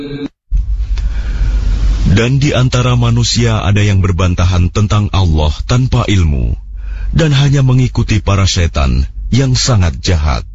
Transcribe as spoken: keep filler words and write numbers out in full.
Dan di antara manusia ada yang berbantahan tentang Allah tanpa ilmu, dan hanya mengikuti para setan yang sangat jahat.